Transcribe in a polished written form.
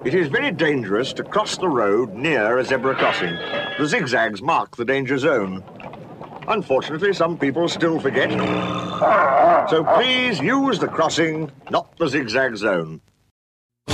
It is very dangerous to cross the road near a zebra crossing. The zigzags mark the danger zone. Unfortunately, some people still forget. So please use the crossing, not the zigzag zone.